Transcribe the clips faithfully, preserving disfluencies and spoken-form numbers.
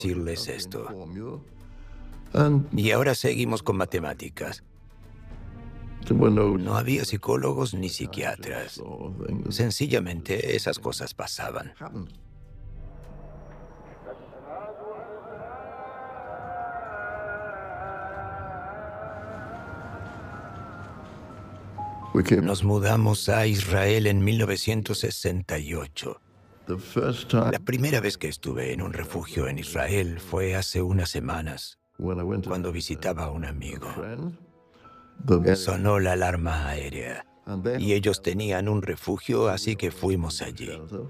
decirles esto. Y ahora seguimos con matemáticas. No había psicólogos ni psiquiatras. Sencillamente esas cosas pasaban. Nos mudamos a Israel en mil novecientos sesenta y ocho. La primera vez que estuve en un refugio en Israel fue hace unas semanas, cuando visitaba a un amigo. Sonó la alarma aérea y ellos tenían un refugio, así que fuimos allí.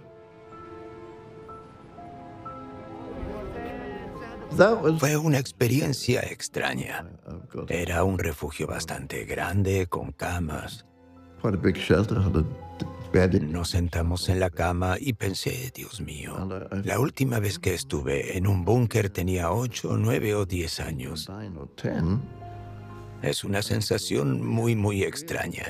Fue una experiencia extraña. Era un refugio bastante grande, con camas. Nos sentamos en la cama y pensé, Dios mío, la última vez que estuve en un búnker tenía ocho, nueve o diez años. Es una sensación muy, muy extraña.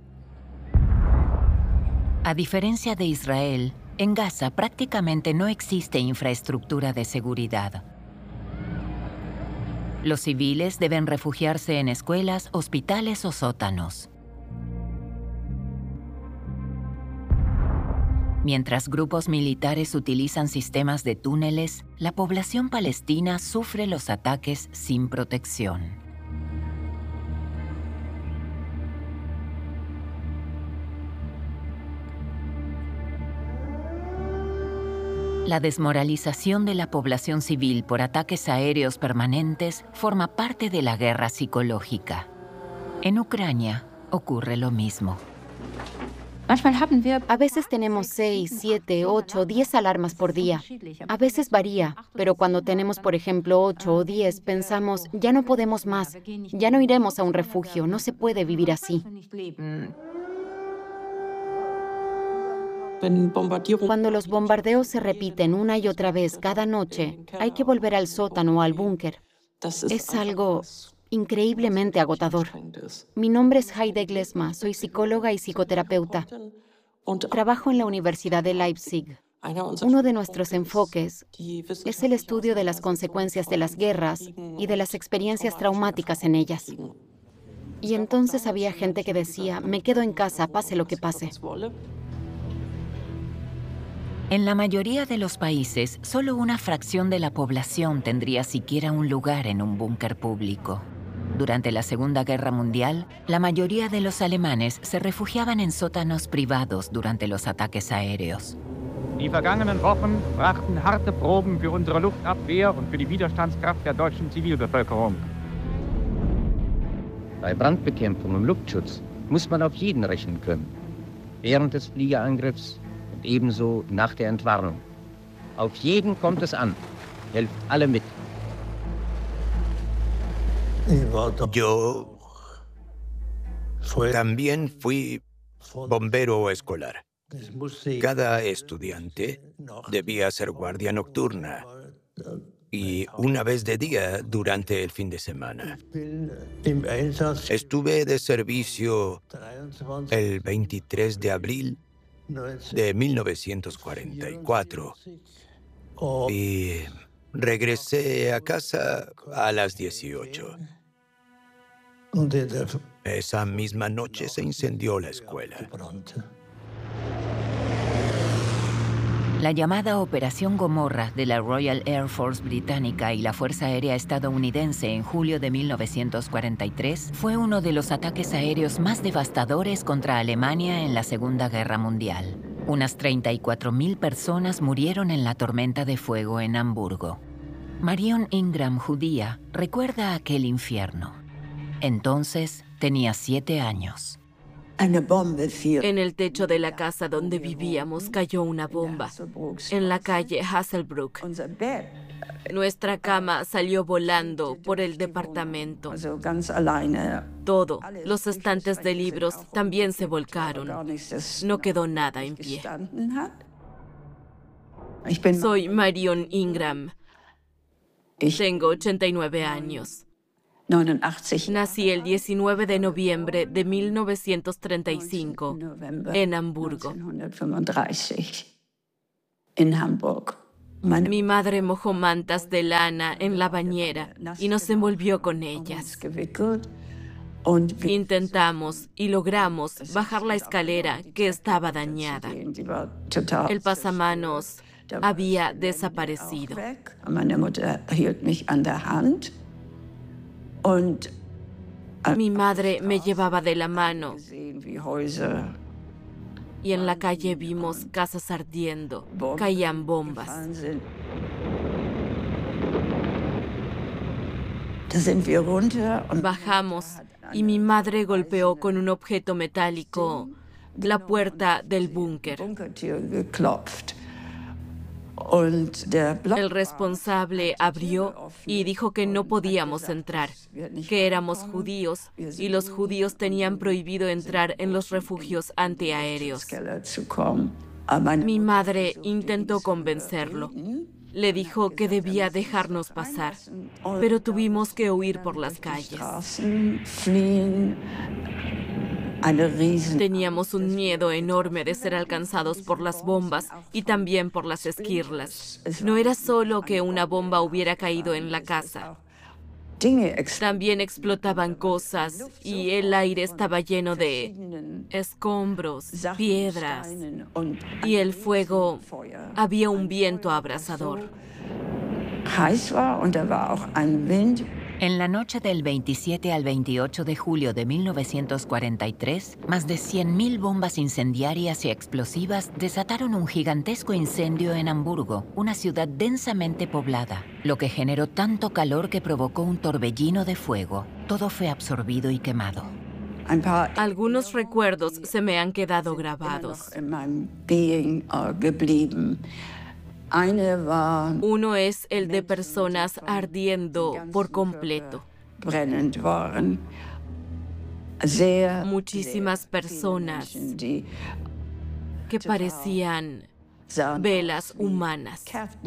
A diferencia de Israel, en Gaza prácticamente no existe infraestructura de seguridad. Los civiles deben refugiarse en escuelas, hospitales o sótanos. Mientras grupos militares utilizan sistemas de túneles, la población palestina sufre los ataques sin protección. La desmoralización de la población civil por ataques aéreos permanentes forma parte de la guerra psicológica. En Ucrania ocurre lo mismo. A veces tenemos seis, siete, ocho, diez alarmas por día. A veces varía, pero cuando tenemos, por ejemplo, ocho o diez, pensamos, ya no podemos más, ya no iremos a un refugio, no se puede vivir así. Cuando los bombardeos se repiten una y otra vez cada noche, hay que volver al sótano o al búnker. Es algo increíblemente agotador. Mi nombre es Heide Glesma, soy psicóloga y psicoterapeuta. Trabajo en la Universidad de Leipzig. Uno de nuestros enfoques es el estudio de las consecuencias de las guerras y de las experiencias traumáticas en ellas. Y entonces había gente que decía, me quedo en casa, pase lo que pase. En la mayoría de los países, solo una fracción de la población tendría siquiera un lugar en un búnker público. Durante la Segunda Guerra Mundial, la mayoría de los alemanes se refugiaban en sótanos privados durante los ataques aéreos. Die vergangenen Wochen brachten harte Proben für unsere Luftabwehr und für die Widerstandskraft der deutschen Zivilbevölkerung. Bei Brandbekämpfung und Luftschutz muss man auf jeden rechnen können. Während des Fliegerangriffs und ebenso nach der Entwarnung. Auf jeden kommt es an. Helft alle mit. Yo también fui bombero escolar. Cada estudiante debía hacer guardia nocturna y una vez de día durante el fin de semana. Estuve de servicio el veintitrés de abril de mil novecientos cuarenta y cuatro y regresé a casa a las dieciocho. Esa misma noche se incendió la escuela. La llamada Operación Gomorra de la Royal Air Force británica y la Fuerza Aérea estadounidense en julio de mil novecientos cuarenta y tres fue uno de los ataques aéreos más devastadores contra Alemania en la Segunda Guerra Mundial. Unas treinta y cuatro mil personas murieron en la tormenta de fuego en Hamburgo. Marion Ingram, judía, recuerda aquel infierno. Entonces tenía siete años. En el techo de la casa donde vivíamos cayó una bomba, en la calle Hasselbrook. Nuestra cama salió volando por el departamento. Todo, los estantes de libros también se volcaron. No quedó nada en pie. Soy Marion Ingram. Tengo ochenta y nueve años. Nací el diecinueve de noviembre de mil novecientos treinta y cinco en Hamburgo. Mi madre mojó mantas de lana en la bañera y nos envolvió con ellas. Intentamos y logramos bajar la escalera que estaba dañada. El pasamanos había desaparecido. Mi madre me llevaba de la mano y en la calle vimos casas ardiendo, caían bombas. Bajamos y mi madre golpeó con un objeto metálico la puerta del búnker. El responsable abrió y dijo que no podíamos entrar, que éramos judíos y los judíos tenían prohibido entrar en los refugios antiaéreos. Mi madre intentó convencerlo. Le dijo que debía dejarnos pasar, pero tuvimos que huir por las calles. Teníamos un miedo enorme de ser alcanzados por las bombas y también por las esquirlas. No era solo que una bomba hubiera caído en la casa. También explotaban cosas y el aire estaba lleno de escombros, piedras, y el fuego, había un viento abrasador. En la noche del veintisiete al veintiocho de julio de mil novecientos cuarenta y tres, más de cien mil bombas incendiarias y explosivas desataron un gigantesco incendio en Hamburgo, una ciudad densamente poblada, lo que generó tanto calor que provocó un torbellino de fuego. Todo fue absorbido y quemado. Algunos recuerdos se me han quedado grabados. Uno es el de personas ardiendo por completo. Muchísimas personas que parecían velas humanas.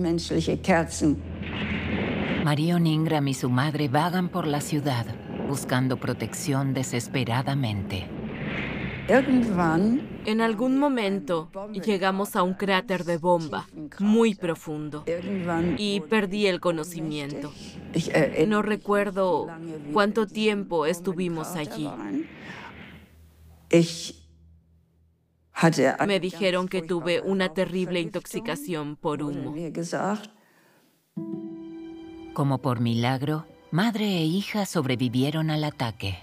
Marion Ingram y su madre vagan por la ciudad, buscando protección desesperadamente. En algún momento llegamos a un cráter de bomba muy profundo y perdí el conocimiento. No recuerdo cuánto tiempo estuvimos allí. Me dijeron que tuve una terrible intoxicación por humo. Como por milagro, madre e hija sobrevivieron al ataque.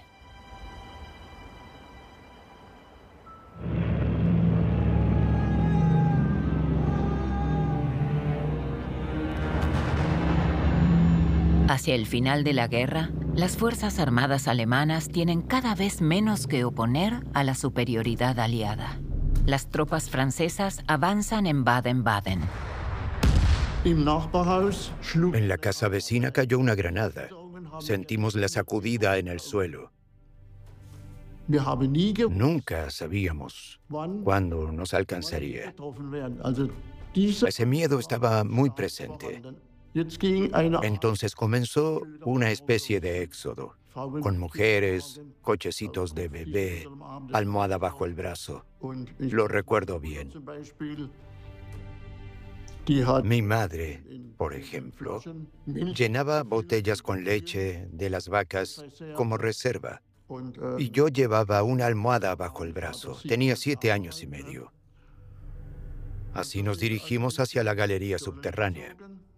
Hacia el final de la guerra, las Fuerzas Armadas alemanas tienen cada vez menos que oponer a la superioridad aliada. Las tropas francesas avanzan en Baden-Baden. En la casa vecina cayó una granada. Sentimos la sacudida en el suelo. Nunca sabíamos cuándo nos alcanzaría. Ese miedo estaba muy presente. Entonces comenzó una especie de éxodo, con mujeres, cochecitos de bebé, almohada bajo el brazo. Lo recuerdo bien. Mi madre, por ejemplo, llenaba botellas con leche de las vacas como reserva. Y yo llevaba una almohada bajo el brazo. Tenía siete años y medio. Así nos dirigimos hacia la galería subterránea.